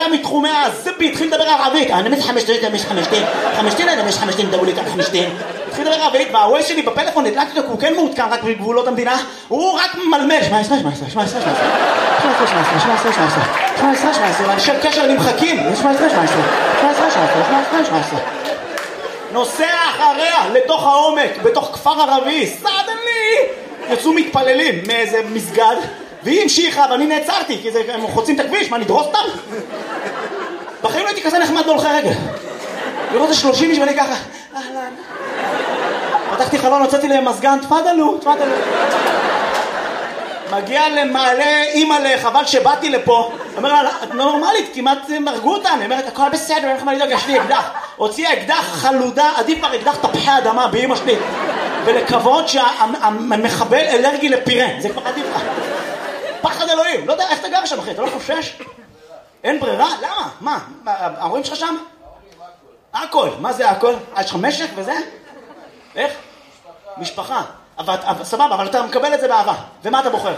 מתחומי הזבי, התחיל לדבר ערבית. אני מש חמשתין, אני מש חמשתין, דברו לי כאן חמשתין. התחיל לדבר ערבית, והווי שלי בפלאפון, הדלקתי אותו, הוא כן מעודכן רק בגבולות המדינה, הוא רק מלמל, 18, קשר נמחקים, נוסע אחריה לתוך העומק, בתוך כפר ערבי, סדנלי, יצאו מתפללים מאיזה מסגד, והיא המשיכה, ואני נעצרתי, כי הם חוצים את הכביש, מה, נדרוס אותם? בחיים לא הייתי כזה נחמד בהולכי רגל. לראות את 30 איש ואני ככה, אהלן. פתחתי חלון, הוצאתי להם מזגן, תפדלו. מגיע למעלה, אימא לחבל שבאתי לפה, אומר לה, את נורמלית, כמעט מרגו אותנו, אומרת, הכל בסדר, אין לך מה לדאוג, יש לי אקדח. הוציאה אקדח חלודה, עדיף כבר אקדח תפוחי אדמה באמא שלי, ולקוות שהמחבל אלרגי לפירן, זה כבר עדיף לך. פחד אלוהים, לא יודע איך אתה גר שם אחי, אתה לא חושש? אין ברירה? למה? מה? ההורים שלך שם? הכל, מה זה הכל? יש לך משק וזה? איך? משפחה. סבבה, אבל אתה מקבל את זה באהבה. ומה אתה בוחר?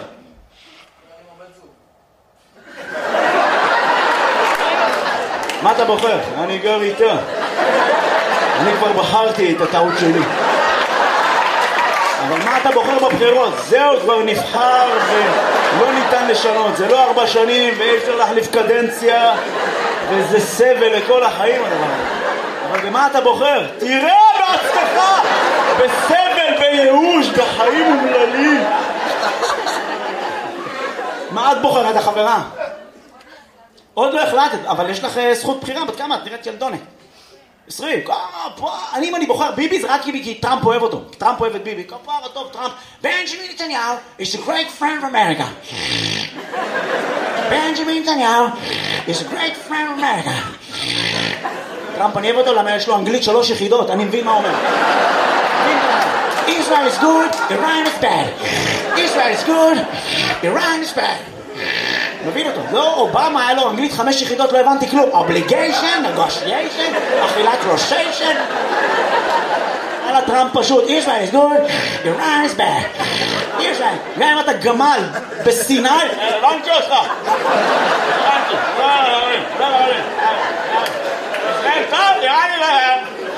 מה אתה בוחר? אני גר איתה. אני כבר בחרתי את הטעות שלי. אבל מה אתה בוחר בבחירות? זהו, כבר נבחר ולא ניתן לשנות. זה לא 4 שנים ואי אפשר להחליף קדנציה וזה סבל לכל החיים הדבר. אבל במה אתה בוחר? תראה בעצמך! בסבל, בייאוש, בחיים אומללים. מה את בוחרת, החברה? עוד לא החלטת, אבל יש לך זכות בחירה. בת כמה? את נראית ילדונת. 20. אם אני בוחר ביבי זה רק כי טראמפ אוהב אותו. טראמפ אוהב את ביבי. כפרה טוב, טראמפ. בנג'מין נתניהו is a great friend of America. בנג'מין נתניהו is a great friend of America. טראמפ אני אוהב אותו למה יש לו אנגלית 3 יחידות. אני מבין מה הוא אומר. Israel is good, Iran is bad. Israel is good, Iran is bad. מבין אותו. לא, אובמה היה לו אנגלית 5 יחידות, לא הבנתי כלום. Obligation, negotiation, אכילת ראשיישן. על הטראמפ פשוט. Israel is good, Iran is bad. Israel, גם אם אתה גמל בסיני, הבנתי אותך. הבנתי. לא. ישראל טוב, נראה לי להם.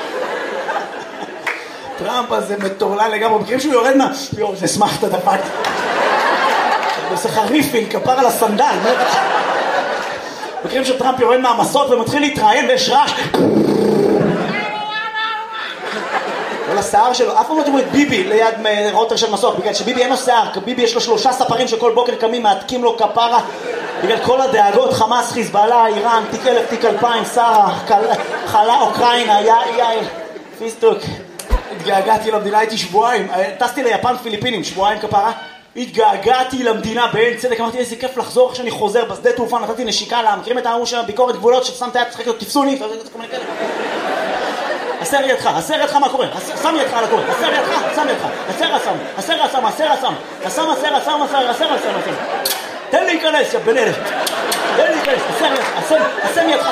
טראמפ הזה מטורלל לגמרי, מכירים שהוא יורד מה? יור, זה שמח את הדפק. עושה לך ריפינג, כפר על הסנדל. מכירים שטראמפ יורד מהמסוק ומתחיל להתראיין ויש רעש. כל השיער שלו, אף פעם לא תראו את ביבי ליד רוטר של מסוק, בגלל שביבי אין לו שיער, ביבי יש לו 3 ספרים שכל בוקר קמים, מעתקים לו כפרה, בגלל כל הדאגות, חמאס, חיזבאללה, איראן, תיק 1000, תיק 2000, שרה, חלה, אוקראינה, יאי, פיסטוק. התגעגעתי למדינה, הייתי שבועיים, טסתי ליפן פיליפינים, שבועיים כפרה, התגעגעתי למדינה בעין צדק, אמרתי איזה כיף לחזור כשאני חוזר בשדה תעופה, נתתי נשיקה לה, מכירים את האמור של ביקורת גבולות ששם את היד, צחק לו, תפסוני, הסר ידך מה קורה, שם ידך על הקורא, הסר ידך, שם ידך, הסר, תן לי להיכנס, יא בן אלף, תן לי להיכנס, הסם ידך,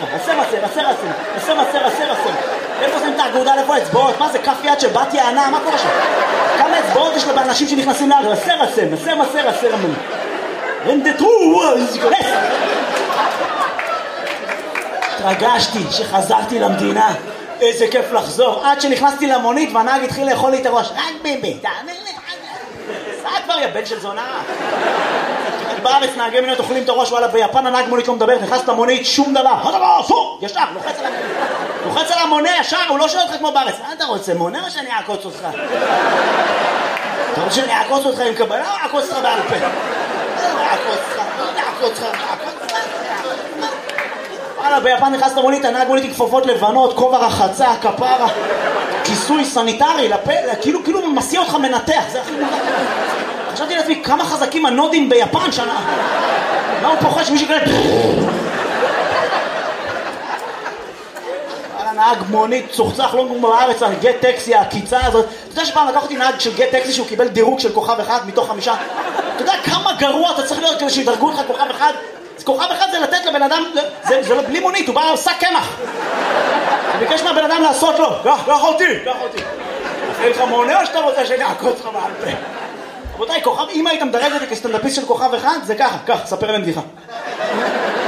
הסר, איפה שמים את האגודה, איפה האצבעות, מה זה כף יד של בת יענה, מה קורה שם? כמה אצבעות יש לאנשים שנכנסים לאגר, הסר, רנדטרו, להיכנס. התרגשתי שחזרתי למדינה, איזה כיף לחזור, עד שנכנסתי למונית והנהג התחיל לאכול לי את הראש, רק ביבי, תאמין לי, סע כבר יא בן של זונה. בארץ נהגי מונית אוכלים את הראש, וואלה, ביפן הנהג מונית לא מדבר, נכנס למונית, שום דבר, ישר, לוחץ על המונה, ישר, הוא לא שואל אותך כמו בארץ, מה אתה רוצה, מונה או שאני אעקוץ אותך? אתה רוצה שאני אעקוץ אותך עם קבלה או אעקוץ אותך בעל פה? אעקוץ אותך. וואלה, ביפן נכנס למונית, הנהג מונית עם כפפות לבנות, כובע רחצה, כפרה, כיסוי סניטרי, לפה, כאילו מסיע אותך מנתח, זה הכי מונח. חשבתי לעצמי, כמה חזקים הנודים ביפן שנה. מה הוא פוחד שמישהו כזה... נהג מונית, צוחצח לא בארץ על גט טקסי, הקיצה הזאת. אתה יודע שפעם לקח אותי נהג של גט טקסי שהוא קיבל דירוג של כוכב 1 מתוך 5? אתה יודע כמה גרוע אתה צריך להיות כדי שידרגו לך כוכב 1? כוכב 1 זה לתת לבן אדם, זה לא בלי מונית, הוא בא עושה קמח. הוא ביקש מהבן אדם לעשות לו, קח אותי. אין לך מונה או שאתה רוצה שאני אעקוץ לך בעל פה? רבותיי, כוכב, אם היית מדרג אותי כסטנדאפיסט של כוכב 1, זה ככה, ספר להם בדיחה.